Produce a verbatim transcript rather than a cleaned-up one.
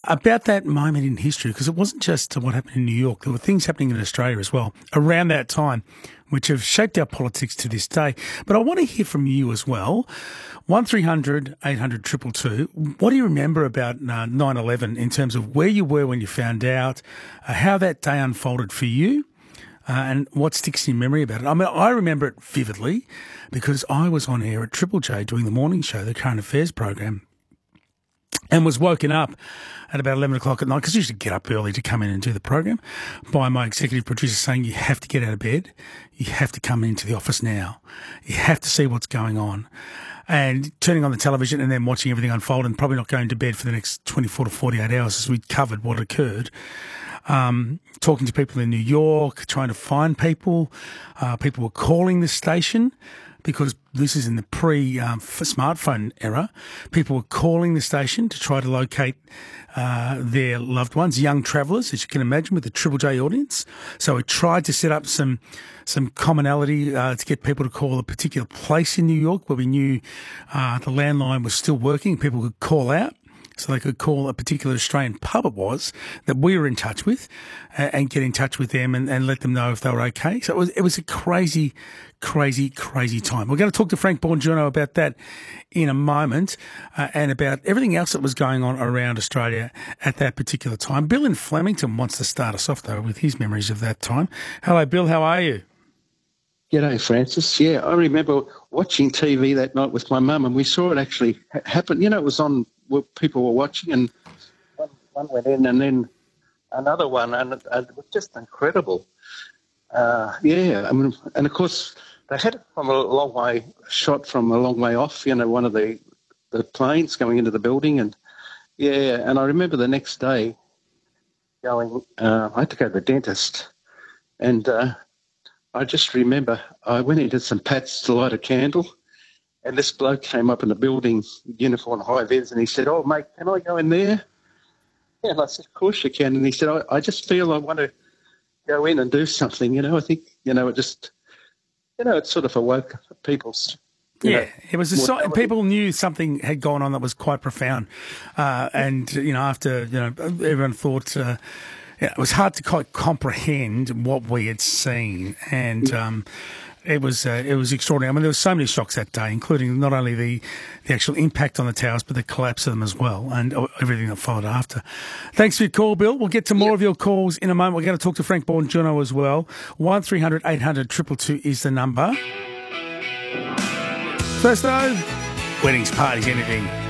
about that moment in history, because it wasn't just what happened in New York. There were things happening in Australia as well around that time, which have shaped our politics to this day. But I want to hear from you as well. one three hundred eight hundred two two two. What do you remember about uh, nine eleven in terms of where you were when you found out, uh, how that day unfolded for you? Uh, and what sticks in your memory about it? I mean, I remember it vividly because I was on air at Triple J doing the morning show, the current affairs program, and was woken up at about eleven o'clock at night, because I usually get up early to come in and do the program, by my executive producer saying, you have to get out of bed, you have to come into the office now, you have to see what's going on. And turning on the television and then watching everything unfold and probably not going to bed for the next twenty-four to forty-eight hours as we covered what occurred. Um, talking to people in New York, trying to find people. Uh, people were calling the station because this is in the pre-smartphone um, era. People were calling the station to try to locate uh, their loved ones, young travellers, as you can imagine, with the Triple J audience. So we tried to set up some some commonality uh, to get people to call a particular place in New York where we knew uh, the landline was still working. People could call out, so they could call a particular Australian pub it was that we were in touch with uh, and get in touch with them and, and let them know if they were okay. So it was it was a crazy, crazy, crazy time. We're going to talk to Frank Bongiorno about that in a moment uh, and about everything else that was going on around Australia at that particular time. Bill in Flemington wants to start us off, though, with his memories of that time. Hello, Bill. How are you? G'day, Francis. Yeah, I remember watching T V that night with my mum, and we saw it actually ha- happen. You know, it was on where people were watching, and one, one went in and then another one, and it, it was just incredible. Uh, yeah, I mean, and of course, they had it from a long way, shot from a long way off, you know, one of the, the planes going into the building. And, yeah, and I remember the next day going, uh, I had to go to the dentist, and uh, I just remember I went into Saint Pat's to light a candle, and this bloke came up in the building, uniform, high vis, and he said, "Oh, mate, can I go in there?" Yeah, and I said, "Of course you can." And he said, I, I just feel I want to go in and do something, you know. I think, you know, it just, you know, it sort of awoke people's, you yeah, know, it was a sign. People knew something had gone on that was quite profound. Uh, and, you know, after, you know, everyone thought, uh, yeah, it was hard to quite comprehend what we had seen. And, um, It was uh, it was extraordinary. I mean, there were so many shocks that day, including not only the, the actual impact on the towers, but the collapse of them as well, and everything that followed after. Thanks for your call, Bill. We'll get to more yep. of your calls in a moment. We're going to talk to Frank Bongiorno as well. one three hundred eight hundred two two two is the number. First though, weddings, parties, anything.